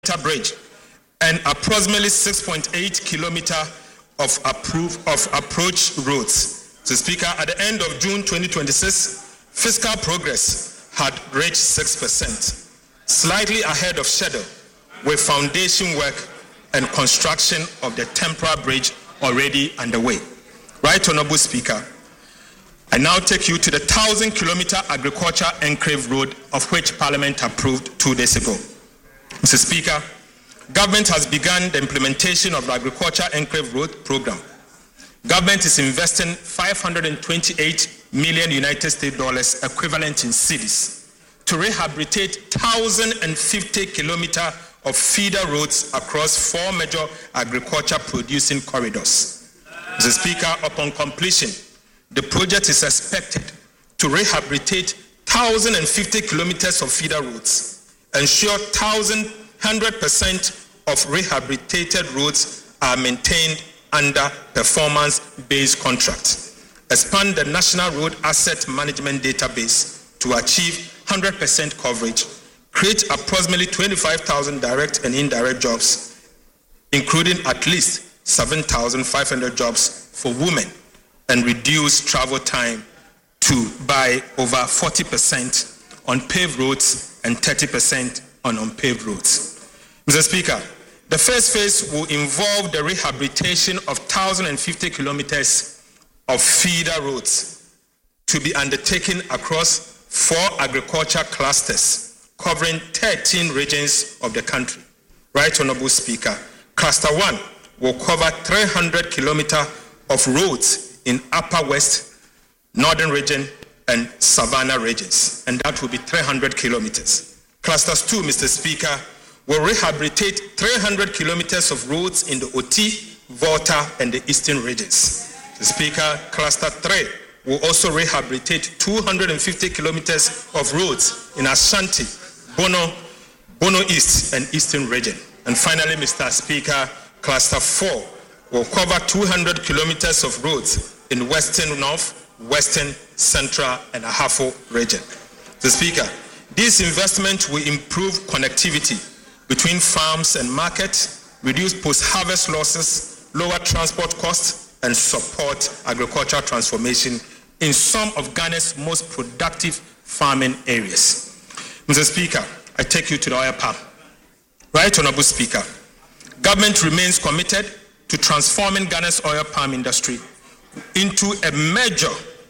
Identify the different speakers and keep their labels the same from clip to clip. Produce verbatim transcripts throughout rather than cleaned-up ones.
Speaker 1: bridge and approximately six point eight kilometers of, approve, of approach roads. So, Speaker, at the end of June twenty twenty-six, fiscal progress had reached six percent, slightly ahead of schedule, with foundation work and construction of the temporary bridge already underway. Right, Honorable Speaker, I now take you to the one thousand kilometer agriculture enclave road of which Parliament approved two days ago. Mister Speaker, government has begun the implementation of the agriculture enclave road program. Government is investing five hundred twenty-eight million United States dollars equivalent in cedis to rehabilitate one thousand fifty kilometers of feeder roads across four major agriculture producing corridors. Mister Speaker, upon completion, the project is expected to rehabilitate one thousand fifty kilometers of feeder roads, ensure one hundred percent of rehabilitated roads are maintained under performance-based contracts, expand the National Road Asset Management Database to achieve one hundred percent coverage, create approximately twenty-five thousand direct and indirect jobs, including at least seven thousand five hundred jobs for women, and reduce travel time to by over forty percent on paved roads and thirty percent on unpaved roads. Mister Speaker, the first phase will involve the rehabilitation of one thousand fifty kilometers of feeder roads to be undertaken across four agriculture clusters covering thirteen regions of the country. Right, Honorable Speaker, Cluster one will cover three hundred kilometers of roads in Upper West, Northern Region, and Savannah regions, and that will be three hundred kilometers. Clusters two, Mister Speaker, will rehabilitate three hundred kilometers of roads in the Oti, Volta, and the Eastern regions. Mister Speaker, Cluster three will also rehabilitate two hundred fifty kilometers of roads in Ashanti, Bono, Bono East, and Eastern region. And finally, Mister Speaker, Cluster four will cover two hundred kilometers of roads in Western North, Western, Central, and Ahafo region. Mister Speaker, this investment will improve connectivity between farms and markets, reduce post-harvest losses, lower transport costs, and support agricultural transformation in some of Ghana's most productive farming areas. Mister Speaker, I take you to the oil palm. Right, Honorable Speaker, government remains committed to transforming Ghana's oil palm industry into a major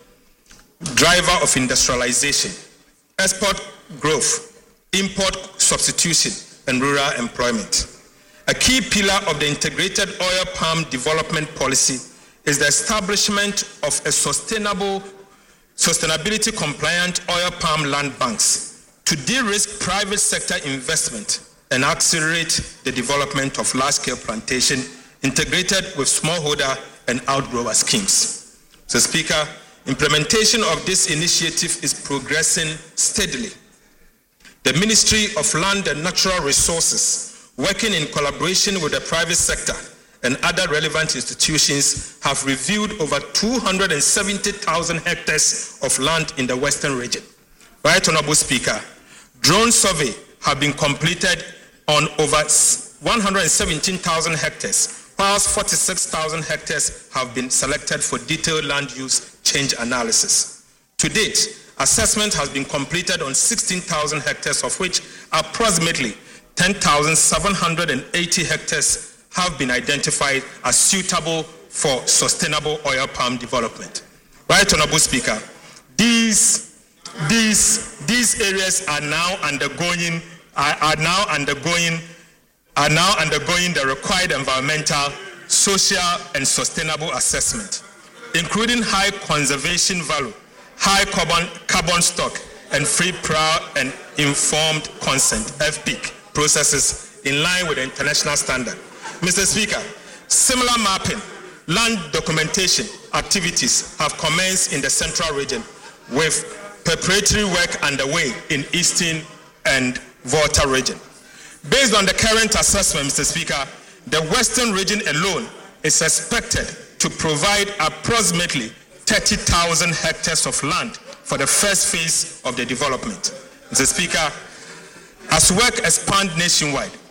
Speaker 1: driver of industrialization, export growth, import substitution, and rural employment. A key pillar of the integrated oil palm development policy is the establishment of a sustainable, sustainability compliant oil palm land banks to de-risk private sector investment and accelerate the development of large-scale plantation integrated with smallholder and outgrower schemes. So, Speaker, implementation of this initiative is progressing steadily. The Ministry of Land and Natural Resources, working in collaboration with the private sector and other relevant institutions, have reviewed over two hundred seventy thousand hectares of land in the Western region. Right, Honorable Speaker, drone survey have been completed on over one hundred seventeen thousand hectares, whilst forty-six thousand hectares have been selected for detailed land use change analysis. To date, assessment has been completed on sixteen thousand hectares, of which approximately ten thousand seven hundred eighty hectares have been identified as suitable for sustainable oil palm development. Right, Honorable Speaker, these, these, these areas are now undergoing, are, are now undergoing, are now undergoing the required environmental, social, and sustainable assessment, including high conservation value, high carbon, carbon stock, and free, prior, and informed consent, F P I C, processes in line with the international standard. Mister Speaker, similar mapping, land documentation activities have commenced in the Central region, with preparatory work underway in Eastern and Volta region. Based on the current assessment, Mister Speaker, the Western region alone is expected to provide approximately thirty thousand hectares of land for the first phase of the development. Mister Speaker, as work expands nationwide,